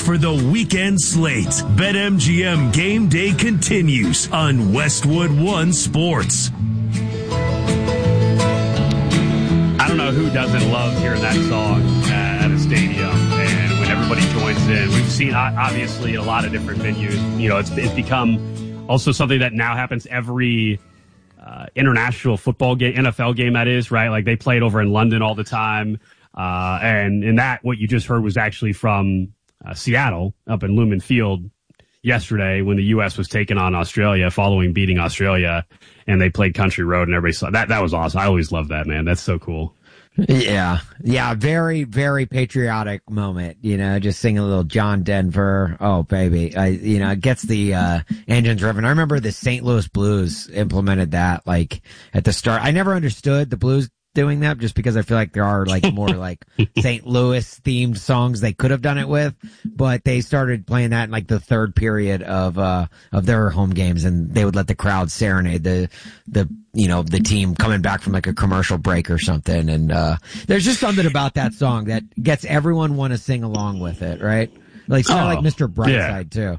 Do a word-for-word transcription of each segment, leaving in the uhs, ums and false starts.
for the weekend slate. BetMGM Game Day continues on Westwood One Sports. I don't know who doesn't love hearing that song at a stadium, and when everybody joins in. We've seen, obviously, a lot of different venues. You know, it's, it's become also something that now happens every uh, international football game, N F L game, that is, right? Like, they play it over in London all the time. Uh, and in that, what you just heard was actually from uh, Seattle up in Lumen Field yesterday when the U S was taking on Australia following beating Australia, and they played Country Road, and everybody saw that. That was awesome. I always love that, man. That's so cool. Yeah. Yeah. Very, very patriotic moment, you know, just singing a little John Denver. Oh, baby. I, you know, it gets the, uh, engines revving. I remember the Saint Louis Blues implemented that, like, at the start. I never understood the Blues doing that, just because I feel like there are like more like Saint Louis themed songs they could have done it with, but they started playing that in like the third period of uh of their home games, and they would let the crowd serenade the the you know the team coming back from like a commercial break or something. And uh there's just something about that song that gets everyone want to sing along with it, right? Like it's kind of oh, like Mister Brightside yeah. too.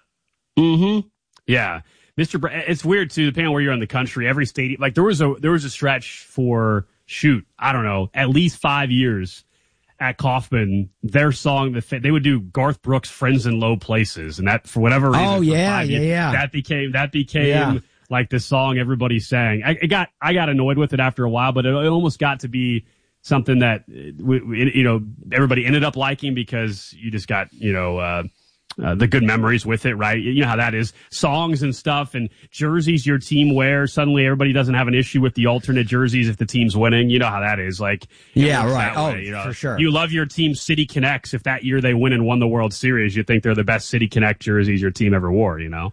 Mm-hmm. Yeah. Mister Br- it's weird too, depending on where you're in the country. Every stadium, like there was a there was a stretch for shoot, I don't know, at least five years at Kauffman. Their song, they would do Garth Brooks' "Friends in Low Places," and that for whatever reason, oh yeah, yeah, years, yeah, that became that became yeah. like the song everybody sang. I it got I got annoyed with it after a while, but it, it almost got to be something that you know everybody ended up liking because you just got you know. Uh, Uh, the good memories with it, right? You know how that is. Songs and stuff and jerseys your team wears. Suddenly everybody doesn't have an issue with the alternate jerseys if the team's winning. You know how that is. Like, yeah, right. Way, oh, you know? for sure. You love your team City Connects. If that year they win and won the World Series, you think they're the best City Connect jerseys your team ever wore, you know?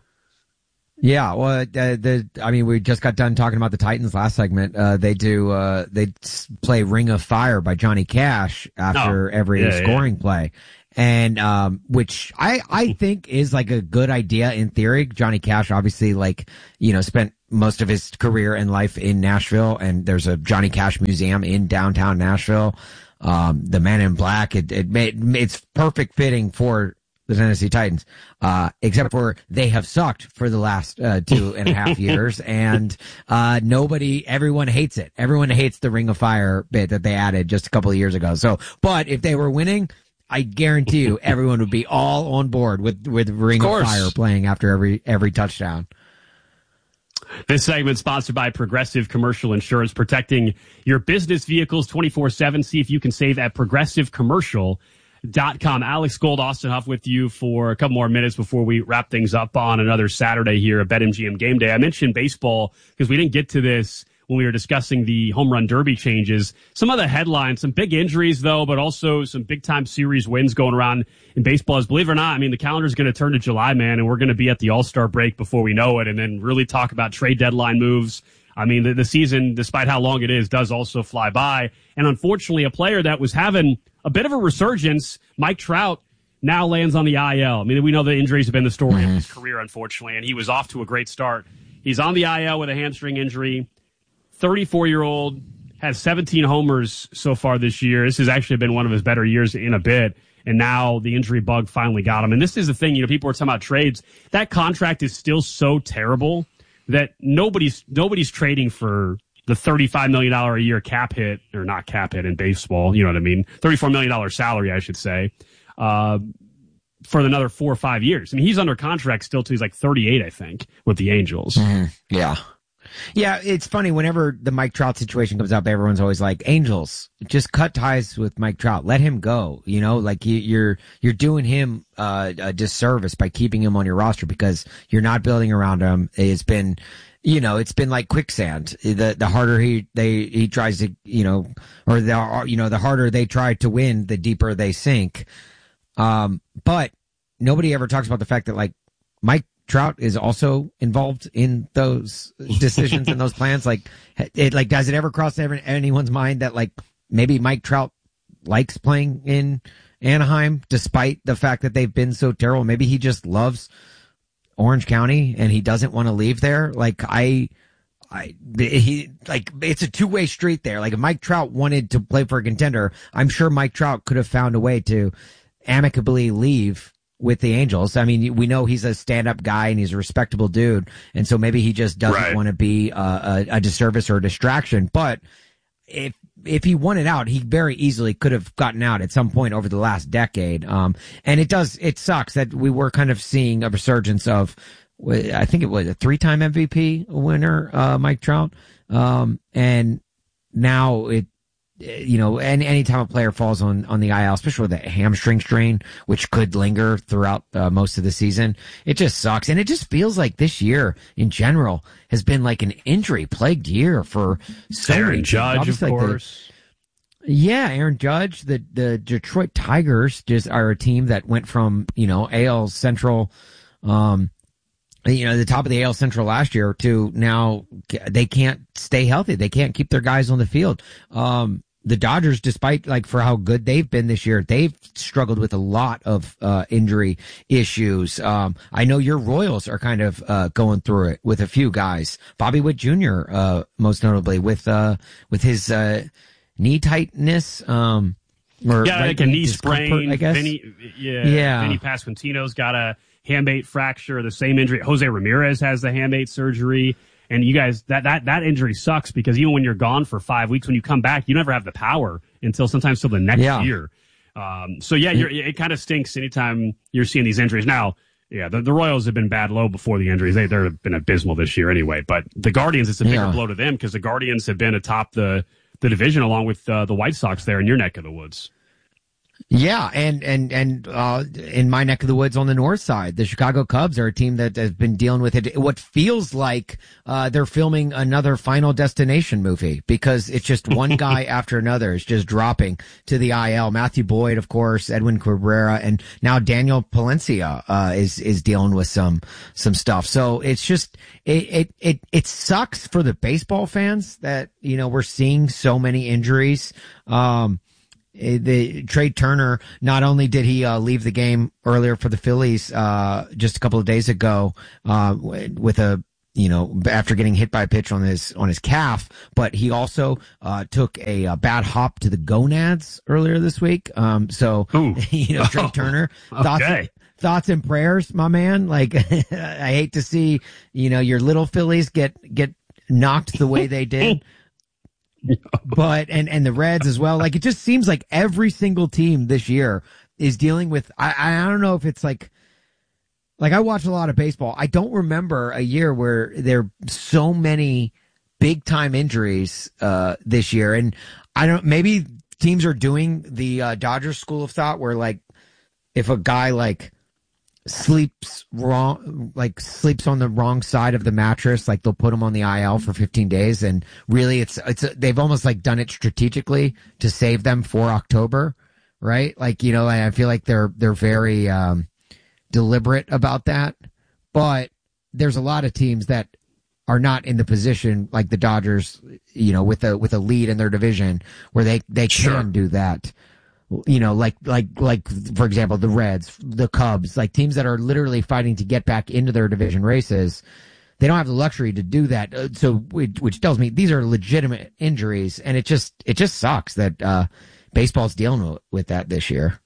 Yeah, well, uh, the I mean, we just got done talking about the Titans last segment. Uh, they do uh, they play "Ring of Fire" by Johnny Cash after oh, every yeah, scoring yeah. play, and um, which I I think is like a good idea in theory. Johnny Cash obviously like you know spent most of his career and life in Nashville, and there's a Johnny Cash museum in downtown Nashville. Um, the Man in Black, it it made it's perfect fitting for the Tennessee Titans, uh, except for they have sucked for the last, uh, two and a half years. And, uh, nobody, everyone hates it. Everyone hates the Ring of Fire bit that they added just a couple of years ago. So, but if they were winning, I guarantee you everyone would be all on board with, with Ring of, of Fire playing after every, every touchdown. This segment sponsored by Progressive Commercial Insurance, protecting your business vehicles twenty-four seven. See if you can save at Progressive Commercial. Dot com. Alex Gold, Austin Huff with you for a couple more minutes before we wrap things up on another Saturday here at BetMGM Game Day. I mentioned baseball because we didn't get to this when we were discussing the home run derby changes. Some of the headlines, some big injuries though, but also some big time series wins going around in baseball. As believe it or not, I mean, the calendar's going to turn to July, man, and we're going to be at the All-Star break before we know it, and then really talk about trade deadline moves. I mean, the, the season, despite how long it is, does also fly by. And unfortunately, a player that was having a bit of a resurgence, Mike Trout, now lands on the I L. I mean, we know the injuries have been the story mm-hmm. of his career, unfortunately, and he was off to a great start. He's on the I L with a hamstring injury. thirty-four-year-old, has seventeen homers so far this year. This has actually been one of his better years in a bit. And now the injury bug finally got him. And this is the thing, you know, people are talking about trades. That contract is still so terrible that nobody's nobody's trading for the thirty-five million dollars a year cap hit, or not cap hit in baseball, you know what I mean? thirty-four million dollars salary, I should say, uh, for another four or five years. I mean, he's under contract still till he's like thirty-eight, I think, with the Angels. Mm-hmm. Yeah. Yeah, it's funny. Whenever the Mike Trout situation comes up, everyone's always like, Angels, just cut ties with Mike Trout. Let him go. You know, like you, you're, you're doing him uh, a disservice by keeping him on your roster because you're not building around him. It's been, you know, it's been like quicksand. The, the harder he, they, he tries to, you know, or the, you know, the harder they try to win, the deeper they sink. Um, but nobody ever talks about the fact that like Mike Trout is also involved in those decisions and those plans. Like, it, like, does it ever cross anyone's mind that like maybe Mike Trout likes playing in Anaheim despite the fact that they've been so terrible? Maybe he just loves Orange County and he doesn't want to leave there. Like, I, I, he, like, it's a two-way street there. Like, if Mike Trout wanted to play for a contender, I'm sure Mike Trout could have found a way to amicably leave with the Angels. I mean, we know he's a stand-up guy and he's a respectable dude, and so maybe he just doesn't right. want to be uh, a, a disservice or a distraction. But if if he wanted out, he very easily could have gotten out at some point over the last decade. Um, and it does it sucks that we were kind of seeing a resurgence of, I think it was a three-time M V P winner, uh, Mike Trout, um, and now it. You know, any anytime a player falls on, on the I L, especially with a hamstring strain, which could linger throughout uh, most of the season, it just sucks. And it just feels like this year in general has been like an injury plagued year for so Aaron many Judge, of like course. The, yeah, Aaron Judge, the, the Detroit Tigers just are a team that went from, you know, A L Central, um, you know, the top of the A L Central last year to now they can't stay healthy. They can't keep their guys on the field. Um, The Dodgers, despite like for how good they've been this year, they've struggled with a lot of uh, injury issues. Um, I know your Royals are kind of uh, going through it with a few guys. Bobby Witt Junior, uh, most notably with uh, with his uh, knee tightness. Um, or yeah, right like a knee discomfort, sprain. I guess. Vinny, yeah, yeah. Vinny Pasquantino's got a hamate fracture, the same injury. Jose Ramirez has the hamate surgery. And you guys, that, that, that injury sucks because even when you're gone for five weeks, when you come back, you never have the power until sometimes till the next yeah. year. Um, so yeah, you're, it kind of stinks anytime you're seeing these injuries. Now, yeah, the, the Royals have been bad low before the injuries. They, they've been abysmal this year anyway, but the Guardians, it's a bigger yeah. blow to them because the Guardians have been atop the, the division along with uh, the White Sox there in your neck of the woods. Yeah, and and and uh, in my neck of the woods on the north side, the Chicago Cubs are a team that has been dealing with it. What feels like uh, they're filming another Final Destination movie because it's just one guy after another is just dropping to the I L. Matthew Boyd, of course, Edwin Cabrera, and now Daniel Palencia uh, is is dealing with some some stuff. So it's just it it it it sucks for the baseball fans that you know we're seeing so many injuries. Um, The Trey Turner, not only did he uh, leave the game earlier for the Phillies uh, just a couple of days ago uh, with a you know after getting hit by a pitch on his on his calf, but he also uh, took a, a bad hop to the gonads earlier this week. Um, so Ooh. you know Trey Oh, Turner thoughts okay. thoughts and prayers, my man. Like I hate to see you know your little Phillies get get knocked the way they did. But, and, and the Reds as well. Like, it just seems like every single team this year is dealing with, I, I don't know if it's like, like I watch a lot of baseball. I don't remember a year where there are so many big time injuries, uh, this year. And I don't, maybe teams are doing the, uh, Dodgers school of thought where like, if a guy like, sleeps wrong, like sleeps on the wrong side of the mattress, like they'll put him on the I L for fifteen days. And really it's, it's, a, they've almost like done it strategically to save them for October, right? Like, you know, I feel like they're, they're very, um, deliberate about that, but there's a lot of teams that are not in the position like the Dodgers, you know, with a, with a lead in their division where they, they Sure. can do that. You know, like, like, like, for example, the Reds, the Cubs, like teams that are literally fighting to get back into their division races. They don't have the luxury to do that. Uh, so, which, which tells me these are legitimate injuries, and it just, it just sucks that, uh, baseball's dealing with, with that this year.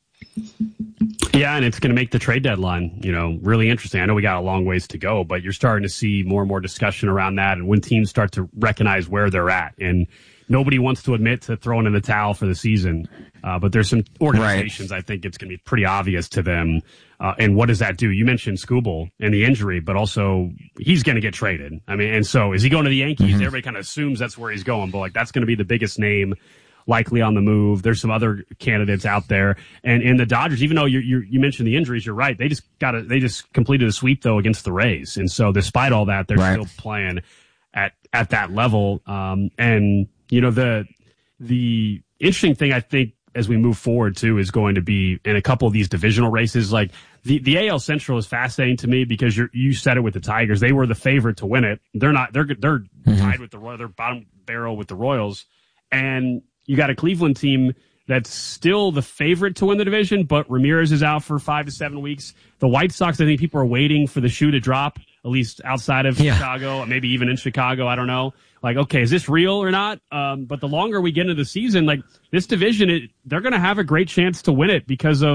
Yeah, and it's going to make the trade deadline, you know, really interesting. I know we got a long ways to go, but you're starting to see more and more discussion around that and when teams start to recognize where they're at. And nobody wants to admit to throwing in the towel for the season. Uh, but there's some organizations, right. I think it's going to be pretty obvious to them. Uh, and what does that do? You mentioned Skubal and the injury, but also he's going to get traded. I mean, and so is he going to the Yankees? Mm-hmm. Everybody kind of assumes that's where he's going, but like that's going to be the biggest name likely on the move. There's some other candidates out there. And in the Dodgers, even though you you you mentioned the injuries, you're right. They just got to, they just completed a sweep though against the Rays. And so despite all that, they're right. still playing at, at that level. Um, and you know, the, the interesting thing I think as we move forward too is going to be in a couple of these divisional races, like the, the A L Central is fascinating to me because you're, you said it with the Tigers. They were the favorite to win it. They're not, they're, they're mm-hmm. tied with the Royals. They're bottom barrel with the Royals. And you got a Cleveland team that's still the favorite to win the division, but Ramirez is out for five to seven weeks. The White Sox, I think people are waiting for the shoe to drop, at least outside of yeah. Chicago, maybe even in Chicago. I don't know. Like, okay, is this real or not? Um, but the longer we get into the season, like this division, it, they're going to have a great chance to win it because of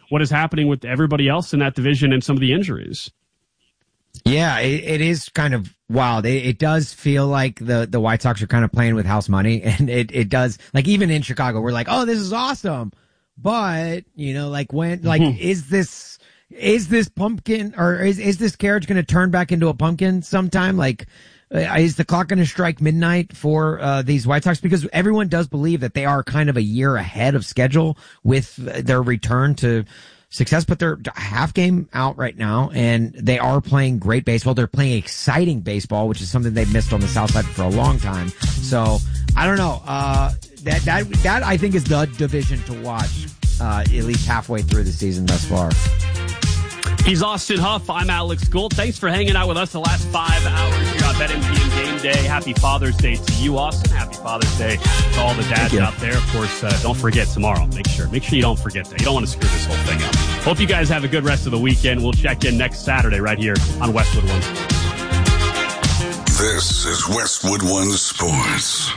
what is happening with everybody else in that division and some of the injuries. Yeah, it, it is kind of wild. It, it does feel like the, the White Sox are kind of playing with house money, and it, it does, like, even in Chicago, we're like, oh, this is awesome. But, you know, like when, like, mm-hmm. is this, is this pumpkin, or is, is this carriage going to turn back into a pumpkin sometime? Like, uh, is the clock going to strike midnight for, uh, these White Sox? Because everyone does believe that they are kind of a year ahead of schedule with their return to success, but they're half game out right now, and they are playing great baseball. They're playing exciting baseball, which is something they've missed on the South Side for a long time. So I don't know. Uh, that that that I think is the division to watch, uh, at least halfway through the season thus far. He's Austin Huff. I'm Alex Gold. Thanks for hanging out with us the last five hours here on BetMGM Game Day. Happy Father's Day to you, Austin. Happy Father's Day to all the dads out there. Of course, uh, don't forget tomorrow. Make sure, make sure you don't forget that. You don't want to screw this whole thing up. Hope you guys have a good rest of the weekend. We'll check in next Saturday right here on Westwood One. This is Westwood One Sports.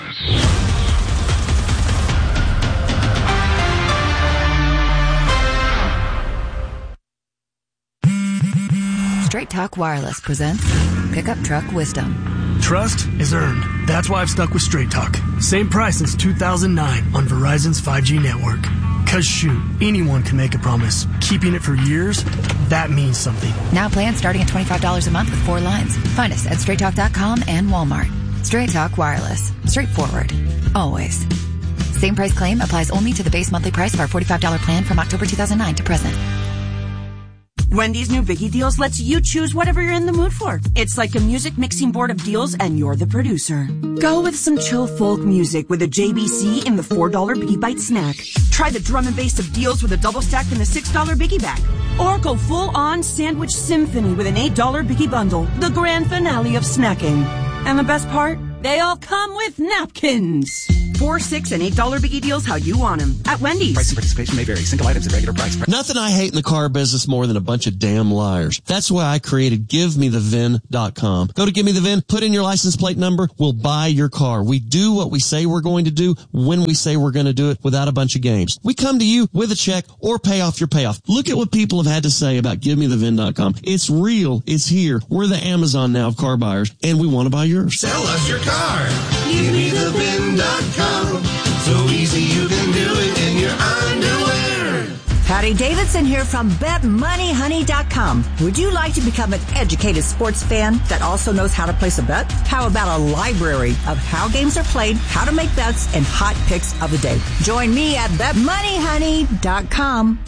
Straight Talk Wireless presents Pickup Truck Wisdom. Trust is earned. That's why I've stuck with Straight Talk. Same price since two thousand nine on Verizon's five G network. Cause shoot, anyone can make a promise. Keeping it for years, that means something. Now plans starting at twenty-five dollars a month with four lines. Find us at straight talk dot com and Walmart. Straight Talk Wireless. Straightforward. Always. Same price claim applies only to the base monthly price of our forty-five dollars plan from October two thousand nine to present. Wendy's new Biggie Deals lets you choose whatever you're in the mood for. It's like a music mixing board of deals, and you're the producer. Go with some chill folk music with a J B C in the four dollar Biggie Bite snack. Try the drum and bass of deals with a double stack in the six dollar Biggie Bag. Or go full-on sandwich symphony with an eight dollar Biggie Bundle, the grand finale of snacking. And the best part? They all come with napkins. Four, six, and eight dollar Biggie Deals how you want them at Wendy's. Price and participation may vary. Single items at regular price. Nothing I hate in the car business more than a bunch of damn liars. That's why I created give me the V I N dot com. Go to Give Me the V I N, put in your license plate number, we'll buy your car. We do what we say we're going to do when we say we're going to do it without a bunch of games. We come to you with a check or pay off your payoff. Look at what people have had to say about give me the V I N dot com. It's real. It's here. We're the Amazon now of car buyers, and we want to buy yours. Sell us your car. give me the V I N dot com. So easy you can do it in your underwear. Patty Davidson here from bet money honey dot com. Would you like to become an educated sports fan that also knows how to place a bet? How about a library of how games are played, how to make bets, and hot picks of the day? Join me at bet money honey dot com.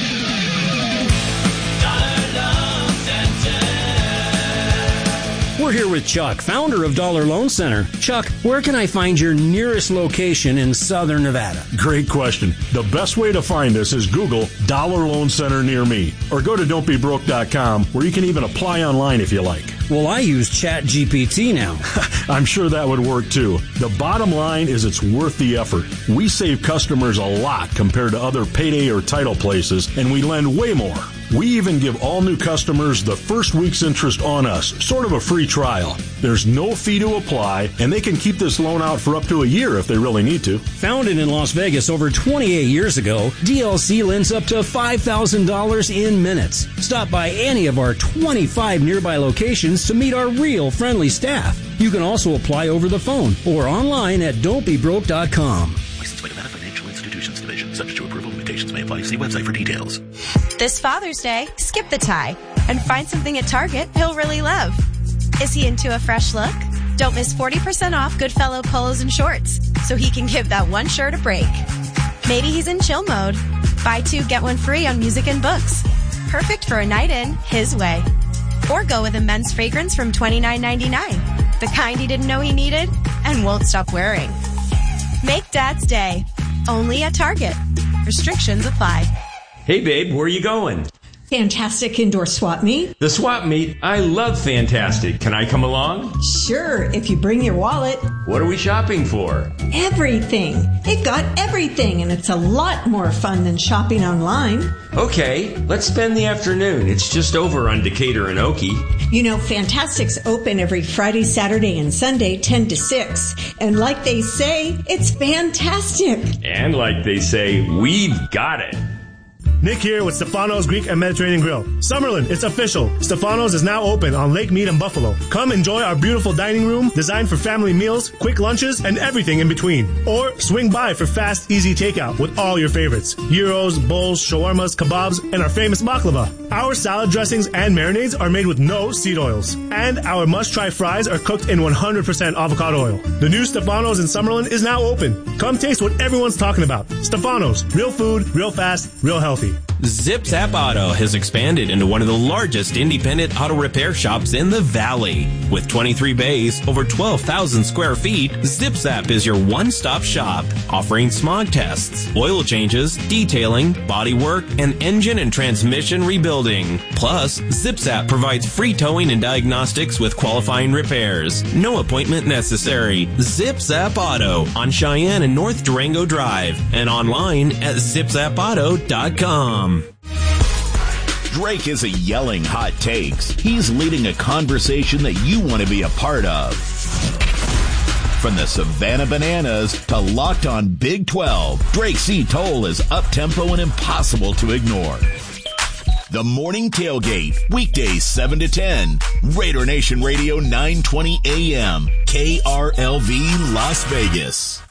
We're here with Chuck, founder of Dollar Loan Center. Chuck, where can I find your nearest location in Southern Nevada? Great question. The best way to find us is Google Dollar Loan Center near me, or go to don't be broke dot com, where you can even apply online if you like. Well, I use Chat G P T now. I'm sure that would work too. The bottom line is it's worth the effort. We save customers a lot compared to other payday or title places, and we lend way more. We even give all new customers the first week's interest on us, sort of a free trial. There's no fee to apply, and they can keep this loan out for up to a year if they really need to. Founded in Las Vegas over twenty-eight years ago, D L C lends up to five thousand dollars in minutes. Stop by any of our twenty-five nearby locations to meet our real friendly staff. You can also apply over the phone or online at don't be broke dot com. Licensed by Nevada Financial Institutions Division. Subject to approval, limitations may apply. See website for details. This Father's Day, skip the tie and find something at Target he'll really love. Is he into a fresh look? Don't miss forty percent off Goodfellow polos and shorts so he can give that one shirt a break. Maybe he's in chill mode. Buy two, get one free on music and books. Perfect for a night in his way. Or go with a men's fragrance from twenty-nine ninety-nine, the kind he didn't know he needed and won't stop wearing. Make Dad's Day, only at Target. Restrictions apply. Hey babe, where are you going? Fantastic Indoor Swap Meet. The Swap Meet? I love Fantastic. Can I come along? Sure, if you bring your wallet. What are we shopping for? Everything. They've got everything, and it's a lot more fun than shopping online. Okay, let's spend the afternoon. It's just over on Decatur and Okie. You know, Fantastic's open every Friday, Saturday, and Sunday, ten to six. And like they say, it's fantastic. And like they say, we've got it. Nick here with Stefano's Greek and Mediterranean Grill. Summerlin, it's official. Stefano's is now open on Lake Mead and Buffalo. Come enjoy our beautiful dining room designed for family meals, quick lunches, and everything in between. Or swing by for fast, easy takeout with all your favorites. Gyros, bowls, shawarmas, kebabs, and our famous baklava. Our salad dressings and marinades are made with no seed oils. And our must-try fries are cooked in one hundred percent avocado oil. The new Stefano's in Summerlin is now open. Come taste what everyone's talking about. Stefano's. Real food, real fast, real healthy. ZipZap Auto has expanded into one of the largest independent auto repair shops in the Valley. With twenty-three bays, over twelve thousand square feet, ZipZap is your one-stop shop, offering smog tests, oil changes, detailing, bodywork, and engine and transmission rebuilding. Plus, ZipZap provides free towing and diagnostics with qualifying repairs. No appointment necessary. ZipZap Auto on Cheyenne and North Durango Drive and online at zip zap auto dot com. Drake isn't yelling hot takes. He's leading a conversation that you want to be a part of. From the Savannah Bananas to Locked on Big twelve, Drake C. Toll is up-tempo and impossible to ignore. The Morning Tailgate, weekdays seven to ten. Raider Nation Radio nine twenty A M, K R L V Las Vegas.